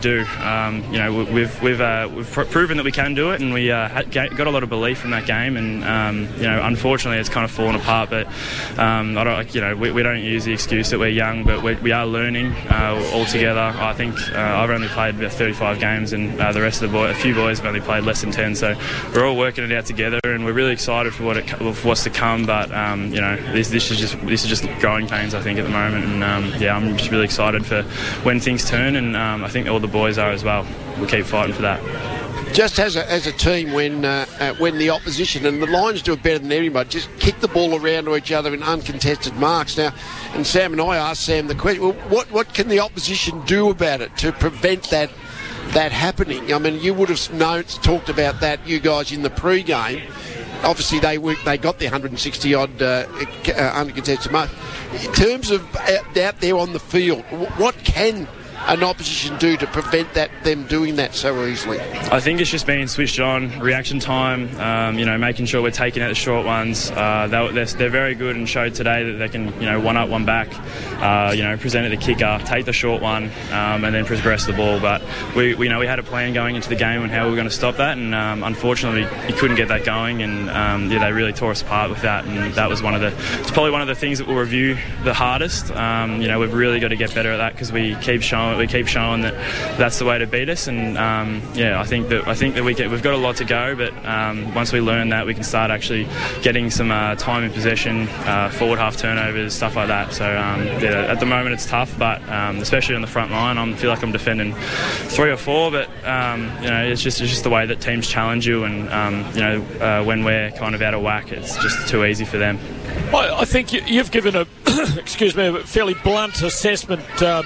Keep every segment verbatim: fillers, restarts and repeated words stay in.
do. Um, you know, we've we've uh, we've pr- proven that we can do it, and we uh, had, got a lot of belief from that game. And um, you know, unfortunately, it's kind of fallen apart. But um, I don't, you know, we, we don't use the excuse that we're young, but we're, we are learning uh, all together. I think uh, I've only played about thirty-five games, and uh, the rest of the boys, a few boys, have only played less than ten. So we're all working it out together, and we're really excited for what it, for what's to come. But um, you know, this this is just this is just growing pains, I think, at the moment. And um, yeah, I'm just really excited for when things turn, and um, I think all the boys are as well. We'll keep fighting for that. Just as a, as a team, when uh, uh, when the opposition, and the Lions do it better than anybody, just kick the ball around to each other in uncontested marks. Now, and Sam and I asked Sam the question, well, what, what can the opposition do about it to prevent that that happening? I mean, you would have known, talked about that, you guys, in the pre-game. Obviously, they worked, they got their one hundred sixty odd uh, uh, uncontested marks. In terms of out, out there on the field, what can an opposition do to prevent that them doing that so easily? I think it's just being switched on, reaction time, um, you know, making sure we're taking out the short ones. Uh, they're, they're very good and showed today that they can, you know, one up, one back, uh, you know, present it the kicker, take the short one, um, and then progress the ball. But we, we, you know, we had a plan going into the game on how we were going to stop that, and um, unfortunately, you couldn't get that going, and um, yeah, they really tore us apart with that. And that was one of the, it's probably one of the things that we'll review the hardest. Um, you know, we've really got to get better at that, because we keep showing. We keep showing that that's the way to beat us, and um, yeah, I think that I think that we get, we've got a lot to go, but um, once we learn that, we can start actually getting some uh, time in possession, uh, forward half turnovers, stuff like that. So um, yeah, at the moment it's tough, but um, especially on the front line, I feel like I'm defending three or four, but um, you know, it's just it's just the way that teams challenge you, and um, you know, uh, when we're kind of out of whack, it's just too easy for them. I, I think you, you've given a excuse me a fairly blunt assessment, Uh,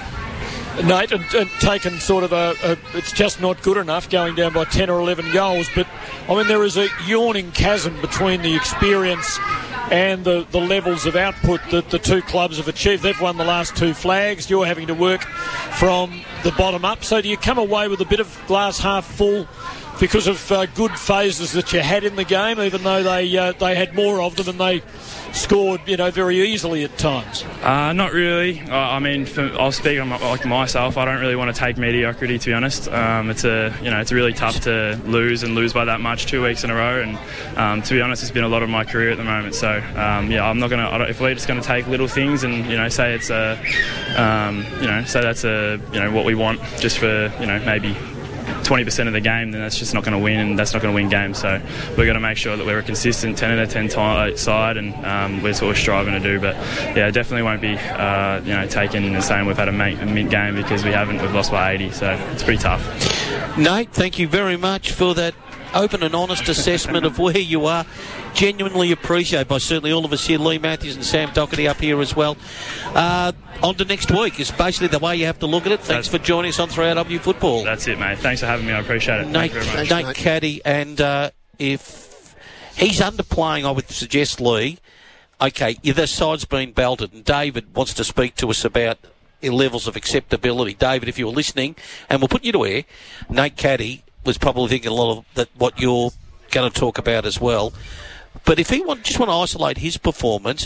Nate, and, and taken sort of a, a, it's just not good enough going down by ten or eleven goals. But, I mean, there is a yawning chasm between the experience and the, the levels of output that the two clubs have achieved. They've won the last two flags. You're having to work from the bottom up. So do you come away with a bit of glass half full because of uh, good phases that you had in the game, even though they uh, they had more of them and they scored, you know, very easily at times? Uh, not really. Uh, I mean, for, I'll speak on my, like myself. I don't really want to take mediocrity, to be honest. Um, it's a, you know, it's really tough to lose and lose by that much two weeks in a row. And um, to be honest, it's been a lot of my career at the moment. So um, yeah, I'm not gonna. I don't, if we're just going to take little things and, you know, say it's a, um, you know, say that's a, you know, what we want just for, you know, maybe twenty percent of the game, then that's just not going to win, and that's not going to win games. So we're going to make sure that we're a consistent ten out of ten t- side, and um, we're sort of striving to do. But yeah, it definitely won't be uh, you know, taken and saying we've had a, mate, a mint game, because we haven't. We've lost by eighty, so it's pretty tough. Nate, thank you very much for that open and honest assessment of where you are. Genuinely appreciated by certainly all of us here, Lee Matthews and Sam Doherty up here as well. Uh, on to next week is basically the way you have to look at it. Thanks that's, for joining us on three R W Football. That's it, mate. Thanks for having me. I appreciate it. Nate, Thank you very much. Nate, Nate Caddy, and uh, if he's underplaying, I would suggest, Lee, okay, yeah, the side's been belted, and David wants to speak to us about levels of acceptability. David, if you're listening, and we'll put you to air, Nate Caddy was probably thinking a lot of that what you're going to talk about as well. But if he want, just want to isolate his performance,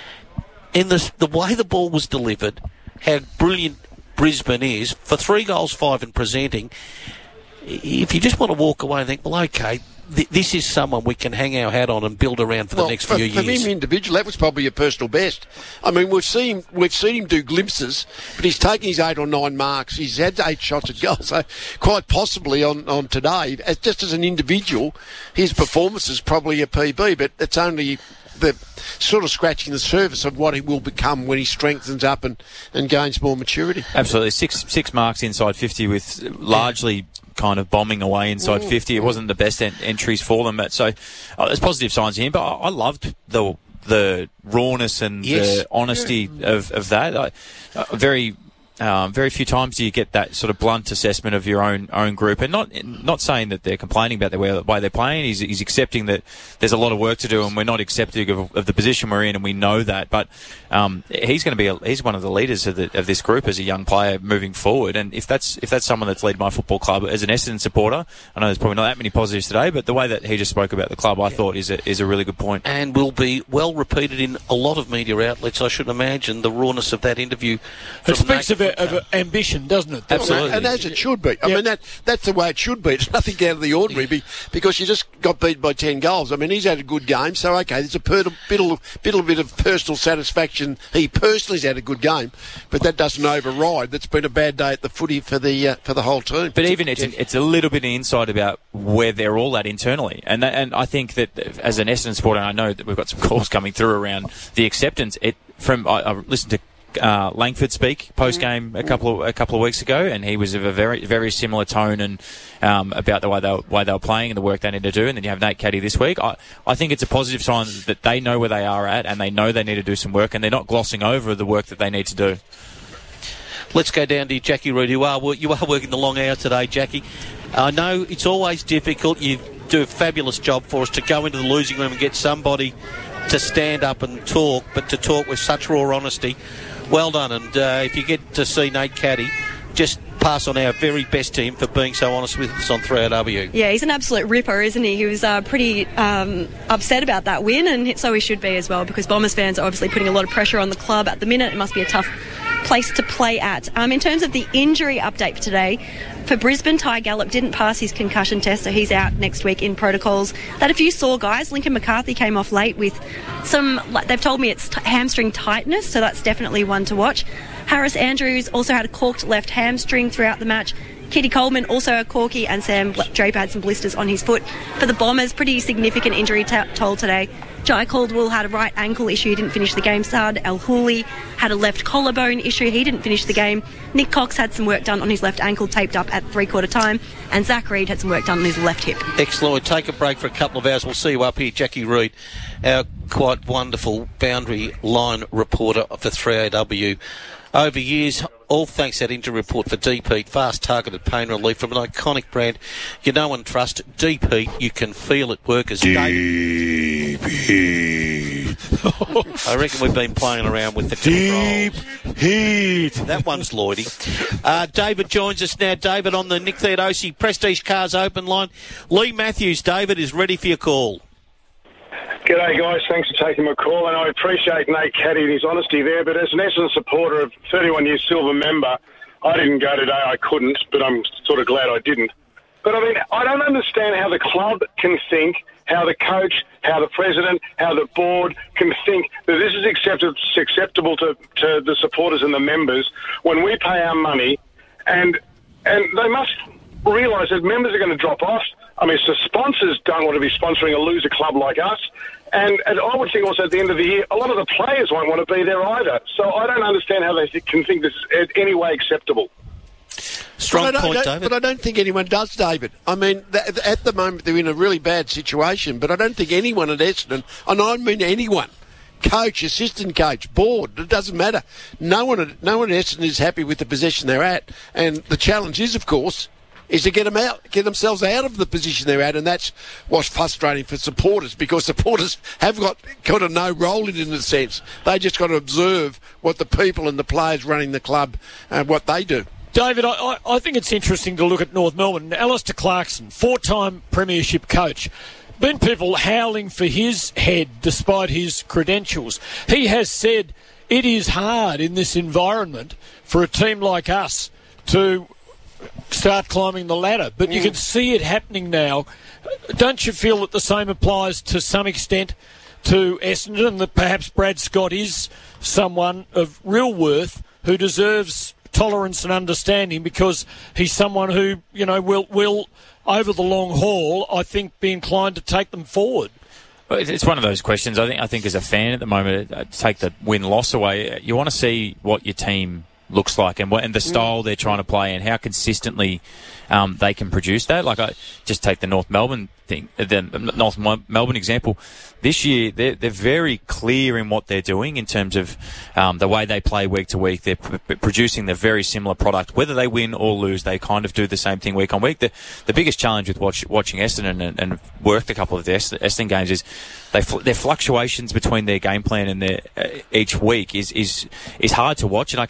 in the, the way the ball was delivered, how brilliant Brisbane is, for three goals, five and presenting, if you just want to walk away and think, well, okay, th- this is someone we can hang our hat on and build around for well, the next for, few for years. For him individually, that was probably a personal best. I mean, we've seen we've seen him do glimpses, but he's taken his eight or nine marks. He's had eight shots at goal, so quite possibly on, on today, as, just as an individual, his performance is probably a P B, but it's only the sort of scratching the surface of what he will become when he strengthens up and, and gains more maturity. Absolutely. Six six marks inside fifty with largely kind of bombing away inside mm. fifty. It wasn't the best en- entries for them, but so uh, there's positive signs here. But I, I loved the the rawness and yes. the honesty yeah. of, of that. I, uh, very Um, very few times do you get that sort of blunt assessment of your own own group, and not not saying that they're complaining about the way, the way they're playing. He's, he's accepting that there's a lot of work to do, and we're not accepting of, of the position we're in, and we know that. But um, he's going to be a, he's one of the leaders of, the, of this group as a young player moving forward. And if that's if that's someone that's led my football club as an Essendon supporter, I know there's probably not that many positives today, but the way that he just spoke about the club, I yeah. thought is a, is a really good point, and will be well repeated in a lot of media outlets. I should imagine the rawness of that interview. It speaks of of, of ambition, doesn't it? Absolutely. And as it should be. I Yep. mean, that that's the way it should be. It's nothing out of the ordinary be, because you just got beat by ten goals. I mean, he's had a good game, so, okay, there's a per, bit, of, bit, of, bit of personal satisfaction. He personally's had a good game, but that doesn't override. That's been a bad day at the footy for the uh, for the whole team. But even it's it's a little bit of insight about where they're all at internally, and that, and I think that as an Essendon supporter, I know that we've got some calls coming through around the acceptance. It from I, I listened to uh, Langford speak post game a couple of a couple of weeks ago, and he was of a very very similar tone and um, about the way they were, way they were playing and the work they need to do. And then you have Nate Caddy this week. I I think it's a positive sign that they know where they are at, and they know they need to do some work, and they're not glossing over the work that they need to do. Let's go down to Jackie Reid. You are, you are working the long hour today, Jackie. I know it's always difficult. You do a fabulous job for us to go into the losing room and get somebody to stand up and talk, but to talk with such raw honesty. Well done. And uh, if you get to see Nate Caddy, just pass on our very best to him for being so honest with us on three R W. Yeah, he's an absolute ripper, isn't he? He was uh, pretty um, upset about that win, and so he should be as well, because Bombers fans are obviously putting a lot of pressure on the club at the minute. It must be a tough place to play at. Um, in terms of the injury update for today, for Brisbane, Ty Gallup didn't pass his concussion test, so he's out next week in protocols. They had a few sore guys. Lincoln McCarthy came off late with some, like, they've told me it's t- hamstring tightness, so that's definitely one to watch. Harris Andrews also had a corked left hamstring throughout the match. Kitty Coleman also a corky, and Sam Draper had some blisters on his foot. For the Bombers, pretty significant injury t- toll today. Jai Caldwell had a right ankle issue, he didn't finish the game. Saad El Houli had a left collarbone issue, he didn't finish the game. Nick Cox had some work done on his left ankle, taped up at three-quarter time. And Zach Reid had some work done on his left hip. Excellent. We'll take a break for a couple of hours. We'll see you up here, Jackie Reid, our quite wonderful boundary line reporter for three A W. Over years, all thanks to that injury report for Deep Heat, fast targeted pain relief from an iconic brand you know and trust. Deep Heat, you can feel it. Workers. Deep Heat. I reckon we've been playing around with the Deep controls. Heat. That one's Lloydie. Uh, David joins us now. David on the Nick Theodosi Prestige Cars Open line. Lee Matthews, David, is ready for your call. G'day guys, thanks for taking my call, and I appreciate Nate Caddy and his honesty there, but as an Essendon supporter of thirty-one years silver member, I didn't go today, I couldn't, but I'm sort of glad I didn't. But I mean, I don't understand how the club can think, how the coach, how the president, how the board can think that this is acceptable, acceptable to, to the supporters and the members when we pay our money, and and they must realise that members are going to drop off. I mean, so sponsors don't want to be sponsoring a loser club like us. And, and I would think also at the end of the year, a lot of the players won't want to be there either. So I don't understand how they th- can think this is in any way acceptable. Strong but point, David. David. But I don't think anyone does, David. I mean, th- at the moment they're in a really bad situation, but I don't think anyone at Essendon, and I mean anyone, coach, assistant coach, board, it doesn't matter. No one at, no one at Essendon is happy with the position they're at. And the challenge is, of course, is to get them out, get themselves out of the position they're at, and that's what's frustrating for supporters, because supporters have got got a no role in it in a sense. They just got to observe what the people and the players running the club, uh, what they do. David, I, I think it's interesting to look at North Melbourne. Alistair Clarkson, four-time premiership coach. Been people howling for his head despite his credentials. He has said it is hard in this environment for a team like us to start climbing the ladder, but mm. you can see it happening now. Don't you feel that the same applies to some extent to Essendon, that perhaps Brad Scott is someone of real worth who deserves tolerance and understanding, because he's someone who, you know, will will over the long haul, I think, be inclined to take them forward? Well, it's one of those questions. I think I think as a fan at the moment, uh, take the win-loss away, you want to see what your team looks like and what and the style they're trying to play and how consistently um, they can produce that. Like, I just take the North Melbourne thing, the North Melbourne example. This year, they're, they're very clear in what they're doing in terms of um, the way they play week to week. They're p- producing the very similar product. Whether they win or lose, they kind of do the same thing week on week. The, the biggest challenge with watch, watching Essendon and, and worked a couple of the Essendon games is they fl- their fluctuations between their game plan and their uh, each week is, is is hard to watch. And I can understand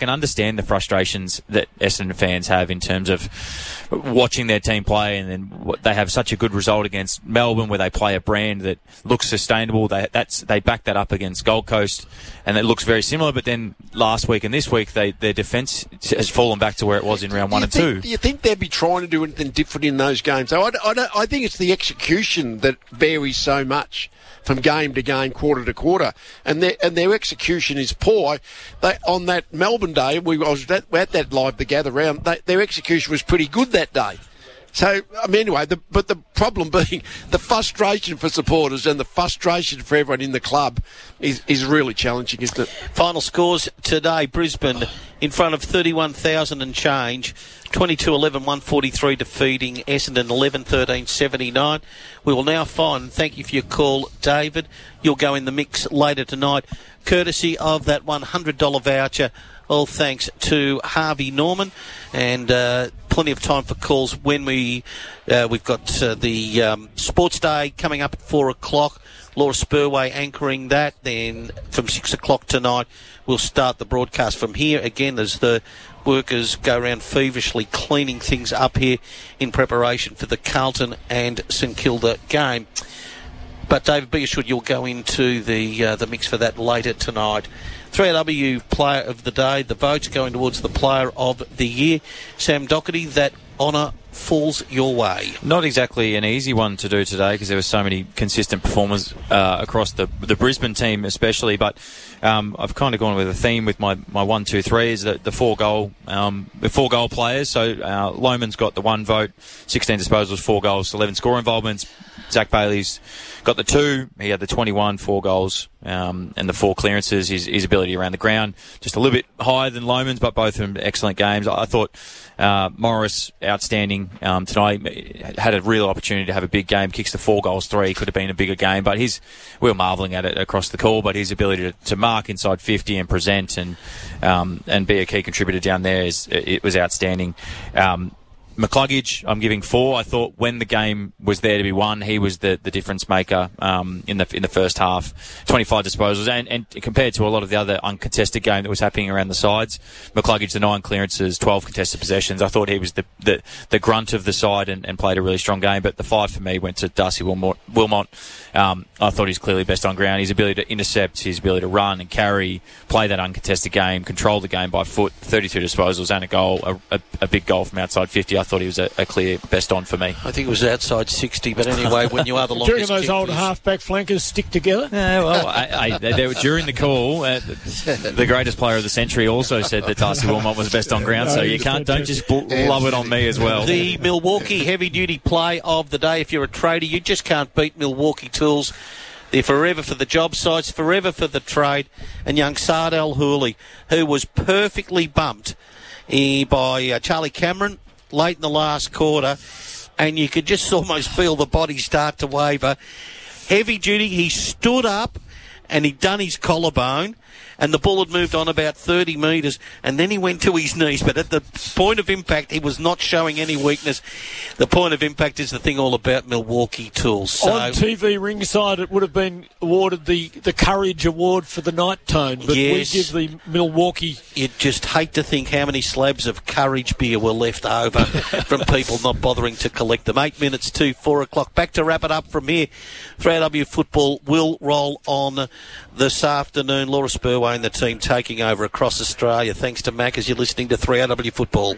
understand the frustrations that Essendon fans have in terms of watching their team play, and then they have such a good result against Melbourne where they play a brand that looks sustainable. They that's they back that up against Gold Coast, and it looks very similar. But then last week and this week, they their defence has fallen back to where it was in round one and think, two. Do you think they'd be trying to do anything different in those games? So I, I, don't, I think it's the execution that varies so much from game to game, quarter to quarter, and their and their execution is poor. They on that Melbourne day, we I was at, at that live the gather round. They, their execution was pretty good that day. So, I mean, anyway, the, but the problem being the frustration for supporters and the frustration for everyone in the club is, is really challenging, isn't it? Final scores today, Brisbane in front of thirty-one thousand and change, twenty-two eleven, one forty-three defeating Essendon eleven thirteen seventy-nine. We will now find, thank you for your call, David. You'll go in the mix later tonight, courtesy of that one hundred dollars voucher. All thanks to Harvey Norman, and uh, plenty of time for calls when we uh, we've got uh, the um, Sports Day coming up at four o'clock. Laura Spurway anchoring that. Then from six o'clock tonight, we'll start the broadcast from here again as the workers go around feverishly cleaning things up here in preparation for the Carlton and St Kilda game. But David, be assured you'll go into the uh, the mix for that later tonight. three R W Player of the Day, the votes going towards the Player of the Year. Sam Doherty, that honour falls your way. Not exactly an easy one to do today because there were so many consistent performers uh, across the the Brisbane team especially, but um, I've kind of gone with a theme with my, my one, two, three is that the four goal um, the four goal players. So uh, Loman's got the one vote, sixteen disposals, four goals, eleven score involvements. Zach Bailey's got the two. He had the twenty-one, four goals, um, and the four clearances. His, his ability around the ground just a little bit higher than Loman's, but both of them excellent games. I, I thought uh, Morris outstanding um, tonight. Had a real opportunity to have a big game. Kicks the four goals, three. Could have been a bigger game, but his we were marvelling at it across the call. But his ability to, to mark inside fifty and present and um, and be a key contributor down there is it was outstanding. Um, McCluggage, I'm giving four. I thought when the game was there to be won, he was the, the difference maker um, in the in the first half. twenty-five disposals, and, and compared to a lot of the other uncontested game that was happening around the sides, McCluggage, the nine clearances, twelve contested possessions. I thought he was the the, the grunt of the side and, and played a really strong game. But the five for me went to Darcy Wilmot. Wilmot. Um, I thought he's clearly best on ground. His ability to intercept, his ability to run and carry, play that uncontested game, control the game by foot, thirty-two disposals and a goal, a, a, a big goal from outside fifty. I thought he was a, a clear best on for me. I think it was outside sixty, but anyway, when you are the longest... During those old kickers. half-back flankers stick together? Yeah, well, I, I, they were, during the call, uh, the greatest player of the century also said that Darcy Wilmot was best on ground, No, so he you was can't don't fantastic. just bl- love it on me as well. The Milwaukee heavy-duty play of the day. If you're a trader, you just can't beat Milwaukee Tools. They're forever for the job sites, forever for the trade. And young Sardell Hooley, who was perfectly bumped eh, by uh, Charlie Cameron late in the last quarter, and you could just almost feel the body start to waver. Heavy duty, he stood up and he'd done his collarbone, and the ball had moved on about thirty metres, and then he went to his knees. But at the point of impact, he was not showing any weakness. The point of impact is the thing all about Milwaukee Tools. So, on T V ringside, it would have been awarded the, the Courage Award for the night tone, but Yes. we give the Milwaukee... you'd just hate to think how many slabs of Courage beer were left over from people not bothering to collect them. Eight minutes to four o'clock. Back to wrap it up from here. three R W Football will roll on this afternoon. Laura Spurway and the team taking over across Australia. Thanks to Mac as you're listening to three R W Football.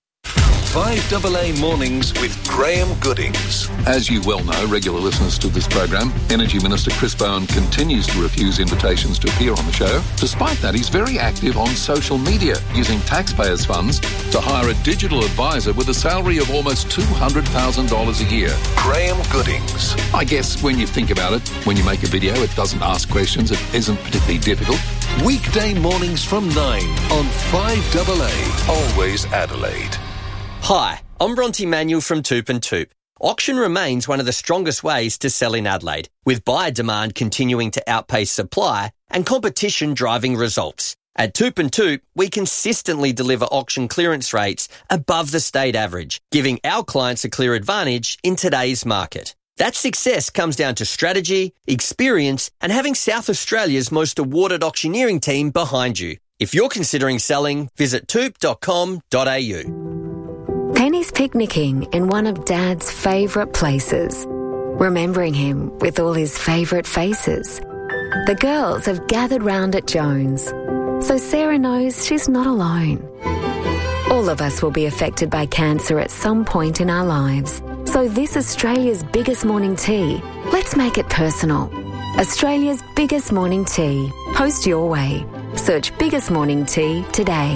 five A A Mornings with Graham Goodings. As you well know, regular listeners to this program, Energy Minister Chris Bowen continues to refuse invitations to appear on the show. Despite that, he's very active on social media, using taxpayers' funds to hire a digital advisor with a salary of almost two hundred thousand dollars a year. Graham Goodings. I guess when you think about it, when you make a video, it doesn't ask questions, it isn't particularly difficult. Weekday mornings from nine on five A A. Always Adelaide. Hi, I'm Bronte Manuel from Toop and Toop. Auction remains one of the strongest ways to sell in Adelaide, with buyer demand continuing to outpace supply and competition driving results. At Toop and Toop, we consistently deliver auction clearance rates above the state average, giving our clients a clear advantage in today's market. That success comes down to strategy, experience, and having South Australia's most awarded auctioneering team behind you. If you're considering selling, visit toop dot com dot a u. Penny's picnicking in one of Dad's favourite places, remembering him with all his favourite faces. The girls have gathered round at Jones, so Sarah knows she's not alone. All of us will be affected by cancer at some point in our lives. So this Australia's biggest morning tea, let's make it personal. Australia's biggest morning tea. Host your way. Search Biggest Morning Tea today.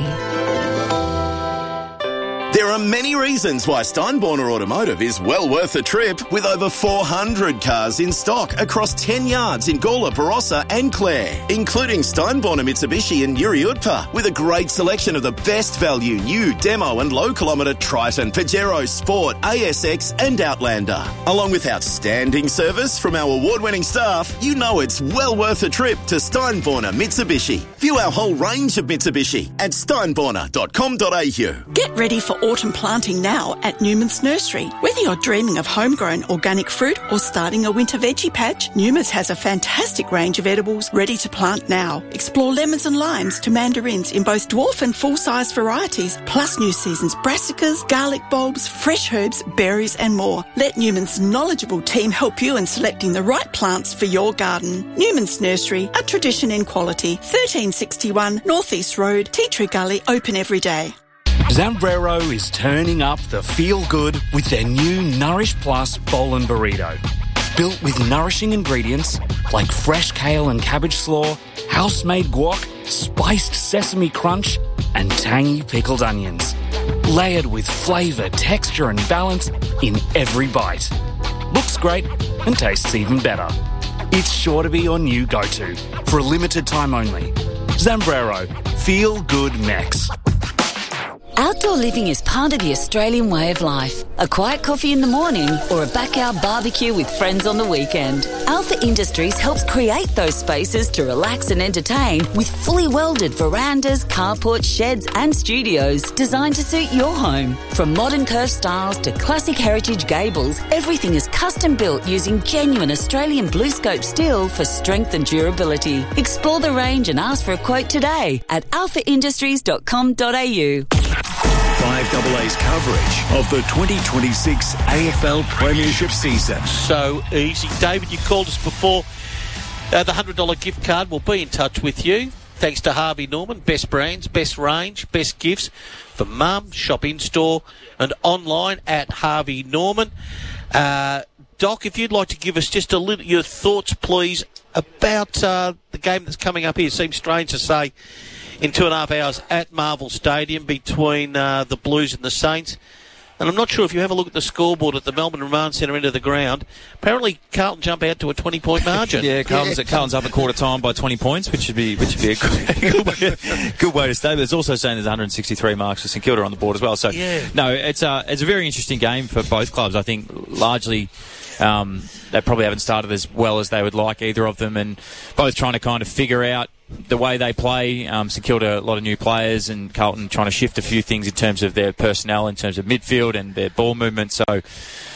There are many reasons why Steinborner Automotive is well worth a trip, with over four hundred cars in stock across ten yards in Gawler, Barossa and Clare, including Steinborner Mitsubishi and Yuri Utpa, with a great selection of the best value new demo and low kilometre Triton, Pajero, Sport, A S X and Outlander. Along with outstanding service from our award-winning staff, you know it's well worth a trip to Steinborner Mitsubishi. View our whole range of Mitsubishi at steinborner dot com dot a u. Get ready for autumn planting now at Newman's Nursery. Whether you're dreaming of homegrown organic fruit or starting a winter veggie patch, Newman's has a fantastic range of edibles ready to plant now. Explore lemons and limes to mandarins in both dwarf and full-size varieties, plus new season's brassicas, garlic bulbs, fresh herbs, berries and more. Let Newman's knowledgeable team help you in selecting the right plants for your garden. Newman's Nursery, a tradition in quality. thirteen sixty-one North East Road, Tea Tree Gully, open every day. Zambrero is turning up the feel-good with their new Nourish Plus Bowl and Burrito. Built with nourishing ingredients like fresh kale and cabbage slaw, house-made guac, spiced sesame crunch, and tangy pickled onions. Layered with flavour, texture and balance in every bite. Looks great and tastes even better. It's sure to be your new go-to for a limited time only. Zambrero. Feel good Mex. Outdoor living is part of the Australian way of life. A quiet coffee in the morning or a backyard barbecue with friends on the weekend. Alpha Industries helps create those spaces to relax and entertain with fully welded verandas, carports, sheds and studios designed to suit your home. From modern curved styles to classic heritage gables, everything is custom built using genuine Australian blue scope steel for strength and durability. Explore the range and ask for a quote today at alpha industries dot com dot a u. five double A's coverage of the twenty twenty-six A F L Premiership season. So easy. David, you called us before. Uh, the one hundred dollars gift card will be in touch with you. Thanks to Harvey Norman. Best brands, best range, best gifts for mum. Shop in-store and online at Harvey Norman. Uh, Doc, if you'd like to give us just a little your thoughts, please, about uh, the game that's coming up here. It seems strange to say in two and a half hours at Marvel Stadium between uh, the Blues and the Saints. And I'm not sure if you have a look at the scoreboard at the Melbourne Remand Centre end of the ground. Apparently, Carlton jump out to a twenty-point margin. yeah, Carlton's, Carlton's up a quarter time by twenty points, which would be which would be a good, good, way, good way to stay. But it's also saying there's one hundred sixty-three marks for St Kilda on the board as well. So, yeah. no, it's a, it's a very interesting game for both clubs. I think largely um, they probably haven't started as well as they would like, either of them, and both trying to kind of figure out the way they play. um, St Kilda, a lot of new players, and Carlton trying to shift a few things in terms of their personnel, in terms of midfield and their ball movement. So, oh,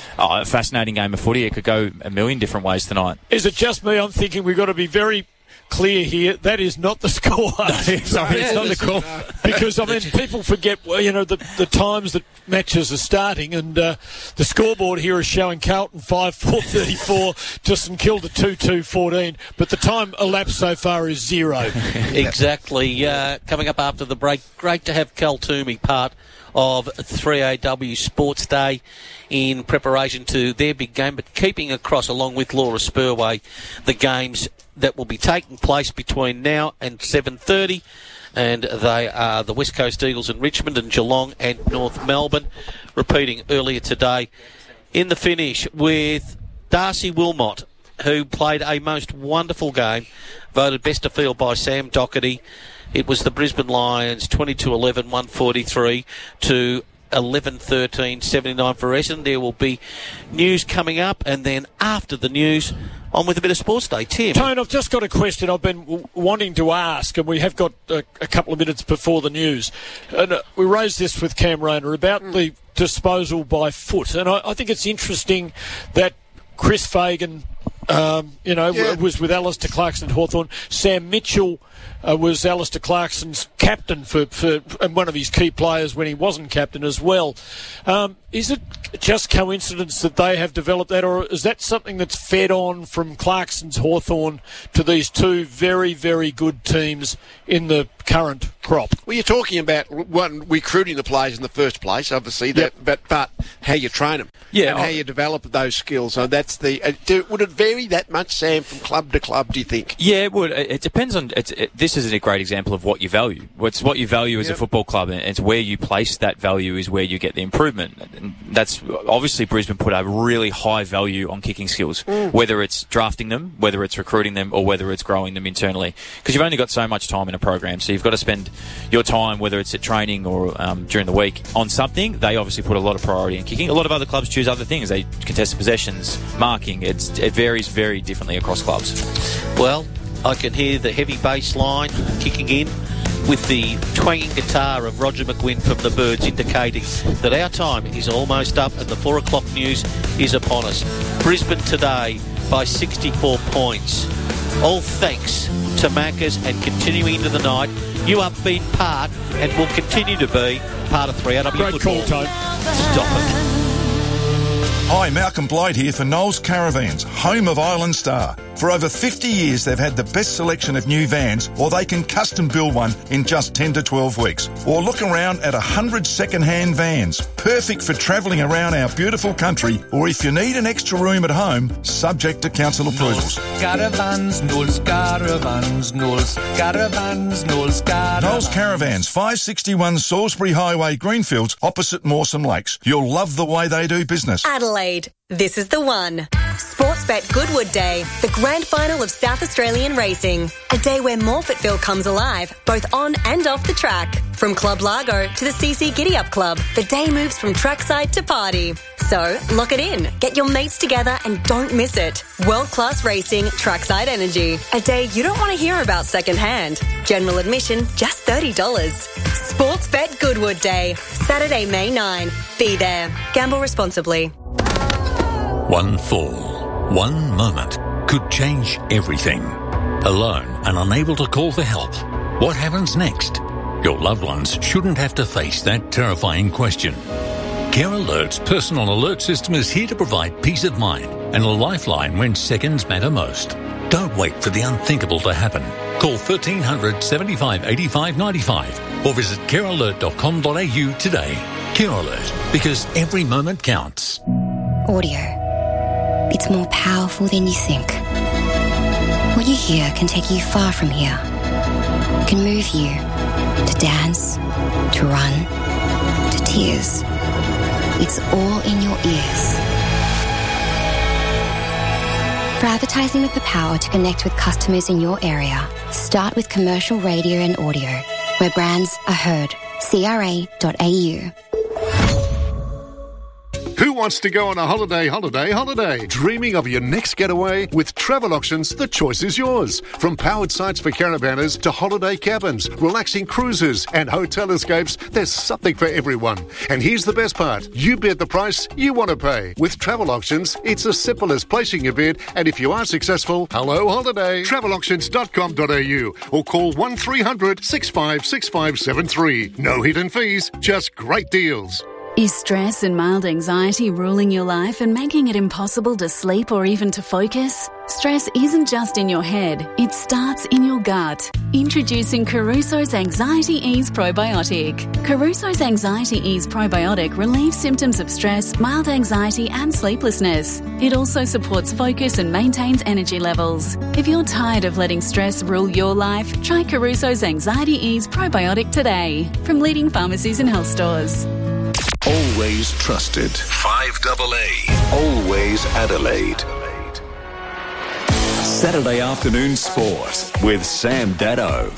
a fascinating game of footy. It could go a million different ways tonight. Is it just me? I'm thinking we've got to be very clear here. That is not the score. No, sorry, it's not the score. Because, I mean, people forget, well, you know, the, the times that matches are starting, and uh, the scoreboard here is showing Carlton five four thirty-four to St Kilda two two fourteen, but the time elapsed so far is zero. Exactly. Uh, coming up after the break, great to have Cal Toomey part of three A W Sports Day in preparation to their big game, but keeping across, along with Laura Spurway, the games that will be taking place between now and seven thirty, and they are the West Coast Eagles in Richmond and Geelong and North Melbourne. Repeating earlier today in the finish with Darcy Wilmot, who played a most wonderful game, voted best of field by Sam Doherty. It was the Brisbane Lions twenty-two eleven, one forty-three to eleven thirteen, seventy-nine for Essendon. There will be news coming up, and then after the news, on with a bit of Sports Day. Tim. Tone, I've just got a question I've been w- wanting to ask, and we have got a, a couple of minutes before the news. And uh, we raised this with Cam Rayner about mm. the disposal by foot, and I, I think it's interesting that Chris Fagan Um, you know, Yeah. was with Alistair Clarkson at Hawthorn. Sam Mitchell uh, was Alistair Clarkson's captain for, for and one of his key players when he wasn't captain as well. Um, is it just coincidence that they have developed that, or is that something that's fed on from Clarkson's Hawthorn to these two very, very good teams in the current crop? Well, you're talking about one recruiting the players in the first place, obviously, that, Yep. but but how you train them, Yeah, and I- how you develop those skills. So that's the. Uh, do, would it vary that much, Sam, from club to club? Do you think? Yeah, it would. It it depends on. It's, it, this is a great example of what you value. What's what you value as Yep. a football club, and it's where you place that value is where you get the improvement. And that's obviously Brisbane put a really high value on kicking skills, Mm. whether it's drafting them, whether it's recruiting them, or whether it's growing them internally. Because you've only got so much time in a program, so you've got to spend your time, whether it's at training or um, during the week, on something. They obviously put a lot of priority in kicking. A lot of other clubs choose other things. They contested possessions, marking. It's, it varies very differently across clubs. Well, I can hear the heavy bass line kicking in with the twanging guitar of Roger McGuinn from the Birds indicating that our time is almost up and the four o'clock news is upon us. Brisbane today by sixty-four points. All thanks to Maccas and continuing into the night. You have been part and will continue to be part of three R W Great football. call, Tone. Stop it. Hi, Malcolm Blight here for Knowles Caravans, home of Island Star. For over fifty years, they've had the best selection of new vans, or they can custom build one in just ten to twelve weeks. Or look around at one hundred second-hand vans, perfect for travelling around our beautiful country, or if you need an extra room at home, subject to council approvals. Caravans, Knowles Caravans, Knowles Caravans, Knowles Caravans. Knowles Caravans, five sixty-one Salisbury Highway, Greenfields, opposite Mawson Lakes. You'll love the way they do business. Adelaide, this is the one. Sportsbet Goodwood Day, the grand final of South Australian racing. A day where Morfettville comes alive, both on and off the track. From Club Largo to the C C Giddy Up Club, the day moves from trackside to party. So, lock it in, get your mates together and don't miss it. World-class racing, trackside energy. A day you don't want to hear about secondhand. General admission, just thirty dollars. Sportsbet Goodwood Day, Saturday, May ninth. Be there. Gamble responsibly. One fall, one moment could change everything. Alone and unable to call for help, what happens next? Your loved ones shouldn't have to face that terrifying question. Care Alert's personal alert system is here to provide peace of mind and a lifeline when seconds matter most. Don't wait for the unthinkable to happen. Call thirteen hundred seventy-five eighty-five ninety-five or visit care alert dot com dot a u today. Care Alert, because every moment counts. Audio. It's more powerful than you think. What you hear can take you far from here. It can move you to dance, to run, to tears. It's all in your ears. For advertising with the power to connect with customers in your area, start with commercial radio and audio, where brands are heard. C R A dot A U. Who wants to go on a holiday, holiday, holiday? Dreaming of your next getaway? With Travel Options, the choice is yours. From powered sites for caravanners to holiday cabins, relaxing cruises and hotel escapes, there's something for everyone. And here's the best part. You bid the price you want to pay. With Travel Options, it's as simple as placing your bid, and if you are successful, hello holiday. travel auctions dot com dot a u or call one three hundred six five six five seven three. No hidden fees, just great deals. Is stress and mild anxiety ruling your life and making it impossible to sleep or even to focus? Stress isn't just in your head, it starts in your gut. Introducing Caruso's Anxiety Ease Probiotic. Caruso's Anxiety Ease Probiotic relieves symptoms of stress, mild anxiety and sleeplessness. It also supports focus and maintains energy levels. If you're tired of letting stress rule your life, try Caruso's Anxiety Ease Probiotic today from leading pharmacies and health stores. Always trusted. five double A. Always Adelaide. Saturday afternoon sport with Sam Dado.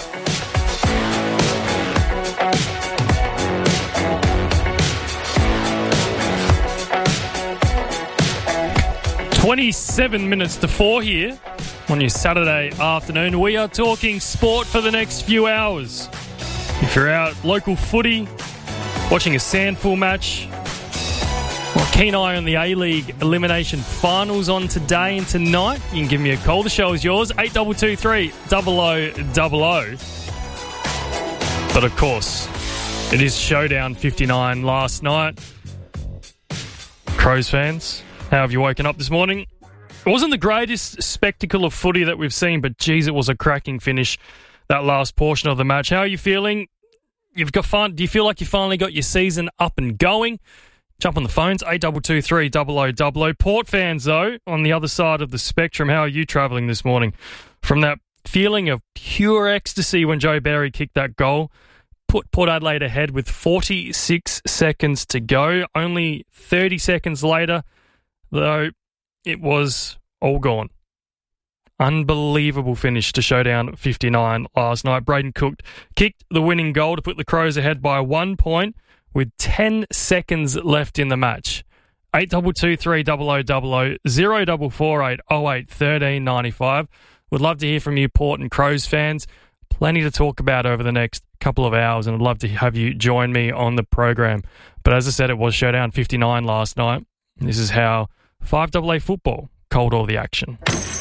twenty-seven minutes to four here on your Saturday afternoon. We are talking sport for the next few hours. If you're out local footy, watching a Sandful match, or keen eye on the A-League elimination finals on today and tonight. You can give me a call. The show is yours, eight two two three, double oh double oh. But of course, it is Showdown fifty-nine last night. Crows fans, how have you woken up this morning? It wasn't the greatest spectacle of footy that we've seen, but geez, it was a cracking finish, that last portion of the match. How are you feeling? You've got fun. Do you feel like you finally got your season up and going? Jump on the phones, eight two two three, double oh double oh. Port fans, though, on the other side of the spectrum, how are you travelling this morning? From that feeling of pure ecstasy when Joe Barry kicked that goal, put Port Adelaide ahead with forty-six seconds to go. Only thirty seconds later, though, it was all gone. Unbelievable finish to Showdown fifty-nine last night. Braden Cook kicked the winning goal to put the Crows ahead by one point with ten seconds left in the match. eight two two three, double oh double oh, zero four four eight, oh eight, one three nine five. Would love to hear from you, Port and Crows fans. Plenty to talk about over the next couple of hours, and I'd love to have you join me on the program. But as I said, it was Showdown fifty-nine last night. This is how five double A football called all the action.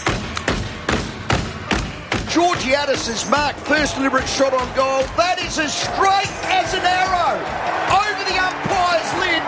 Georgiadis has marked first deliberate shot on goal. That is as straight as an arrow. Over the umpire's lid.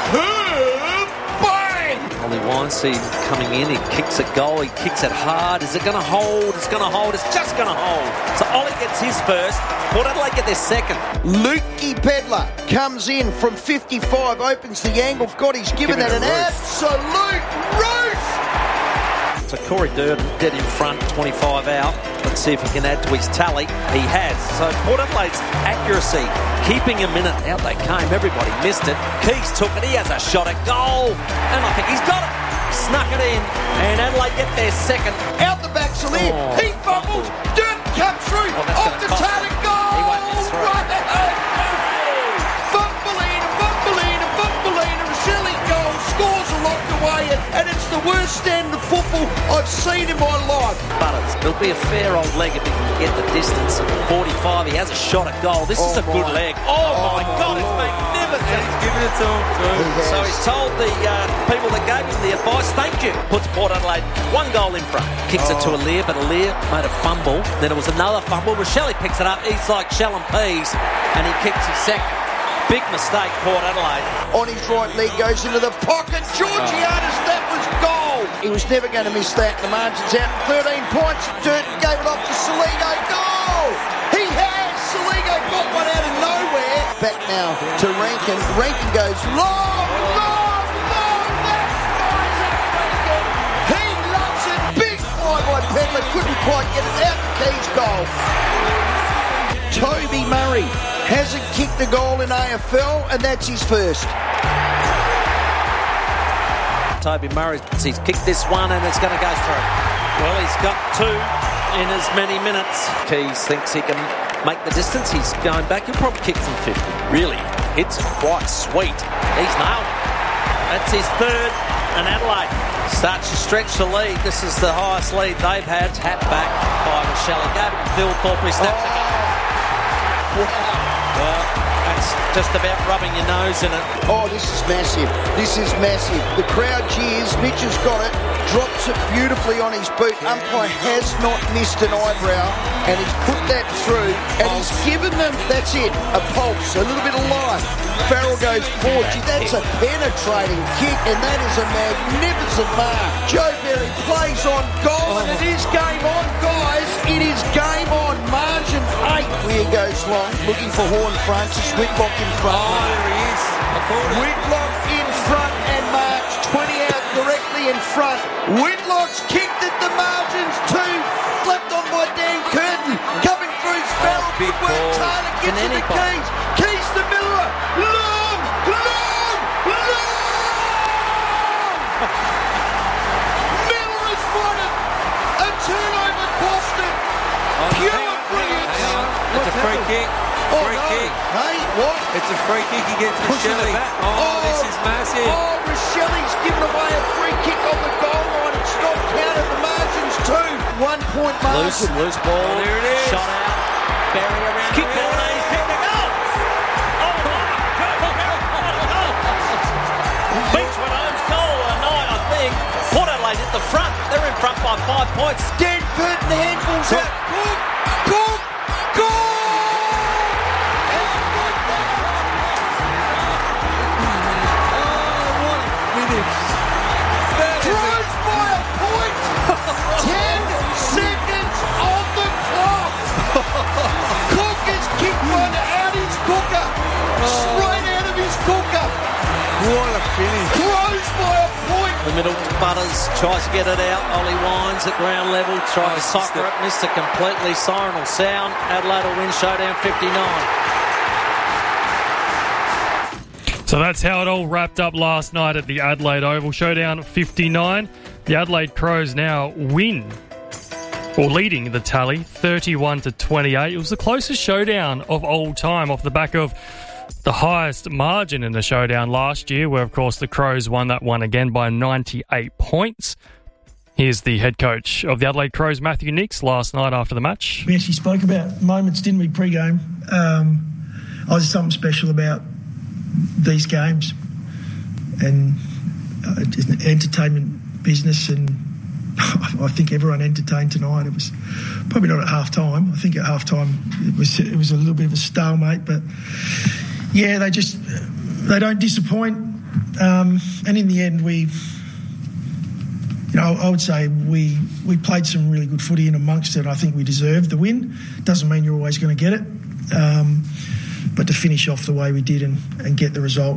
Bang! Ollie Weinstein coming in. He kicks a goal. He kicks it hard. Is it going to hold? It's going to hold. It's just going to hold. So Ollie gets his first. Port Adelaide get their second. Lukey Pedler comes in from fifty-five, opens the angle. God, he's given that an absolute roof. So Corey Durden dead in front, twenty-five out. Let's see if he can add to his tally. He has. So Port Adelaide's accuracy, keeping a minute. Out they came. Everybody missed it. Keys took it. He has a shot at goal. And I think he's got it. Snuck it in. And Adelaide get their second. Out the back, Salir. Oh, he fumbles. Durden comes through. Oh, off the target. Goal. He won't miss through. Right. Fumbleina, Fumbleina, Fumbleina. Shelley goal. Scores are locked away. And it's the worst stand of football I've seen in my life. Butters, it'll be a fair old leg if he can get the distance. forty-five, he has a shot at goal. This oh is a my. good leg. Oh, oh my God, it's magnificent. And he's giving it to him too. He so he's told the uh, people that gave him the advice, thank you. Puts Port Adelaide one goal in front. Kicks oh. it to Aliir, but Aliir made a fumble. Then it was another fumble. Rochelle picks it up. He's like shell and peas, and he kicks his second. Big mistake, Port Adelaide. On his right leg, goes into the pocket. Georgiadis, that was goal. He was never going to miss that. The margin's out. thirteen points. Durden gave it off to Saligo. Goal! He has. Saligo got one out of nowhere. Back now to Rankin. Rankin goes long, long, long. That guy's a Rankin. He loves it. Big fly by Pedler. Couldn't quite get it out. The Keys goal. Toby Murray hasn't kicked the goal in A F L, and that's his first. Toby Murray, he's kicked this one, and it's going to go through. Well, he's got two in as many minutes. Keys thinks he can make the distance. He's going back. He'll probably kick from fifty. Really hits it quite sweet. He's nailed it. That's his third, and Adelaide starts to stretch the lead. This is the highest lead they've had. Hat back by Rochelle. Gave it to Phil Thorpe. He snaps it. Well, that's just about rubbing your nose in it. Oh, this is massive. This is massive. The crowd cheers. Mitch has got it. Drops it beautifully on his boot. Umpire has not missed an eyebrow, and he's put that through, and he's given them, that's it, a pulse, a little bit of life. Farrell goes forward. Gee, that's a penetrating kick, and that is a magnificent mark. Joe Berry plays on goal, and it is game on, guys. It is game on. Margin eight. Weir goes long, looking for Horn Francis. Whitlock in front. Oh, there he is. Whitlock in front, and March twenty out directly in front. Whitlock's kicked at the margins too. Flipped on by Dan Curtin. Coming through Sparrow. Oh, big Good work. ball. Taylor gets to the Keys. Keys to Miller. Long, long, long. Miller has won it. A turnover cost it. Oh, Pure brilliance. It's a free kick. Oh, Free no. kick. Hey, what? It's a free kick against Pushing Rochelle. it back. Oh, Oh, this is massive. Oh, Rochelle's given away a free kick on the goal line. It's not counted. The margins too. One point margin. Loose, loose ball. Oh, there it is. Shot out. Barry around. Kick corner. He's kicked a goal. Oh, my God. Beach went over. front by five points. Dan Burton handballs out. Cook! Cook! Goal! Throws by a point. Ten seconds on the clock. Cook has kicked one out his cooker. Straight out of his cooker. What a finish. Throws by a point. The middle, Butters tries to get it out. Ollie Wines at ground level, tries to soccer it, missed it completely. Siren will sound. Adelaide will win showdown fifty-nine. So that's how it all wrapped up last night at the Adelaide Oval. Showdown fifty-nine. The Adelaide Crows now win, or leading the tally, thirty-one to twenty-eight. It was the closest showdown of all time off the back of the highest margin in the showdown last year, where, of course, the Crows won that one again by ninety-eight points. Here's the head coach of the Adelaide Crows, Matthew Nicks, last night after the match. We actually spoke about moments, didn't we, pre-game? Um, oh, there's something special about these games, and uh, it's an entertainment business, and I think everyone entertained tonight. It was probably not at half time. I think at half time it was it was a little bit of a stalemate, but yeah, they just they don't disappoint. Um, and in the end, we, you know, I would say we we played some really good footy, and amongst it, I think we deserved the win. Doesn't mean you're always going to get it. Um, But to finish off the way we did and, and get the result,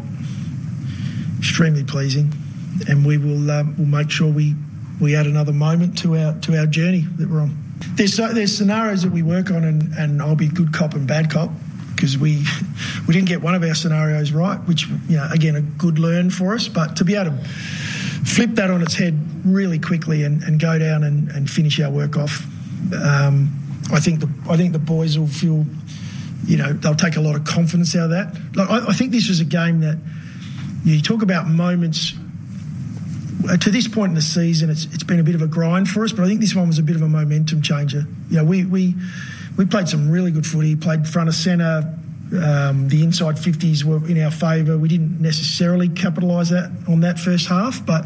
extremely pleasing. And we will um, we'll make sure we, we add another moment to our to our journey that we're on. There's so, there's scenarios that we work on, and, and I'll be good cop and bad cop, because we we didn't get one of our scenarios right, which, you know, again, a good learn for us. But to be able to flip that on its head really quickly and, and go down and, and finish our work off, um, I think the I think the boys will feel. You know, they'll take a lot of confidence out of that. Like, I, I think this was a game that, you, know, you talk about moments. Uh, to this point in the season, it's it's been a bit of a grind for us, but I think this one was a bit of a momentum changer. You know, we we we played some really good footy, played front of centre. Um, the inside fifties were in our favour. We didn't necessarily capitalise that on that first half, but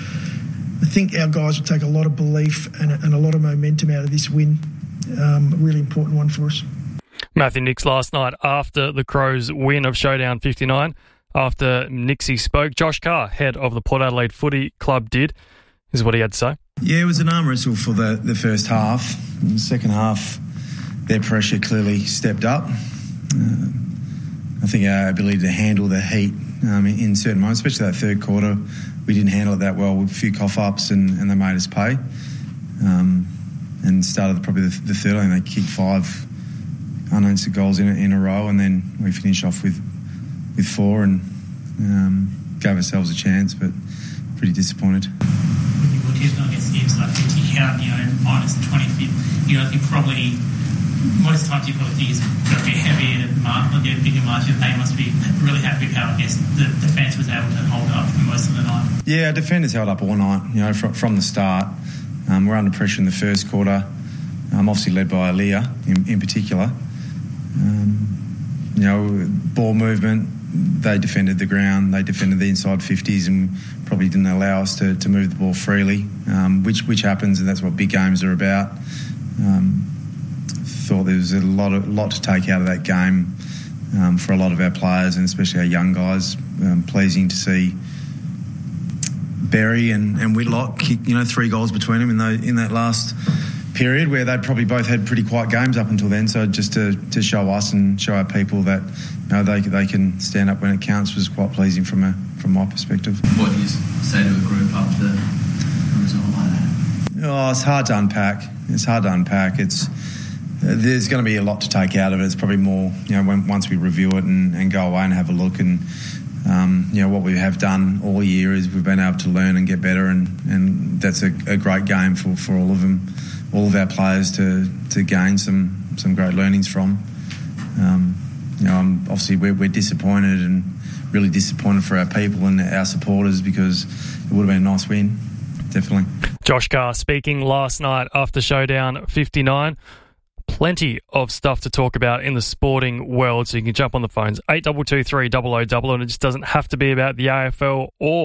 I think our guys will take a lot of belief and a, and a lot of momentum out of this win. Um, a really important one for us. Matthew Nicks last night after the Crows' win of Showdown fifty-nine. After Nixie spoke, Josh Carr, head of the Port Adelaide Footy Club, did. This is what he had to say. Yeah, it was an arm wrestle for the, the first half. In the second half, their pressure clearly stepped up. Uh, I think our ability to handle the heat um, in certain moments, especially that third quarter, we didn't handle it that well with a few cough-ups, and, and they made us pay. Um, and started probably the, the third, I think they kicked five unanswered goals in a, in a row, and then we finished off with with four and um, gave ourselves a chance, but pretty disappointed. When you were testing against the inside fifty count, you know, minus twenty, you know, I think probably most times you probably think it's going to be heavier mark, like a bigger margin. They must be really happy with how, I guess, the defence was able to hold up for most of the night. Yeah, our defenders held up all night, you know, from, from the start. Um, we're under pressure in the first quarter, um, obviously led by Aaliyah in, in particular. Um, you know, ball movement, they defended the ground, they defended the inside fifties, and probably didn't allow us to, to move the ball freely, um, which which happens, and that's what big games are about. Um, thought there was a lot of lot to take out of that game um, for a lot of our players, and especially our young guys. Um, pleasing to see Berry and, and Whitlock kick, you know, three goals between them in, the, in that last period, where they'd probably both had pretty quiet games up until then. So just to, to show us and show our people that, you know, they they can stand up when it counts was quite pleasing from a from my perspective. What do you say to a group after a result like that? Oh, it's hard to unpack. It's hard to unpack. It's there's going to be a lot to take out of it. It's probably more, you know, when, once we review it and, and go away and have a look, and um, you know, what we have done all year is we've been able to learn and get better, and, and that's a, a great game for, for all of them. All of our players to, to gain some, some great learnings from. Um, you know, I'm, obviously we're, we're disappointed, and really disappointed for our people and our supporters, because it would have been a nice win, definitely. Josh Carr speaking last night after Showdown fifty-nine. Plenty of stuff to talk about in the sporting world, so you can jump on the phones eight two two three double oh double, and it just doesn't have to be about the A F L or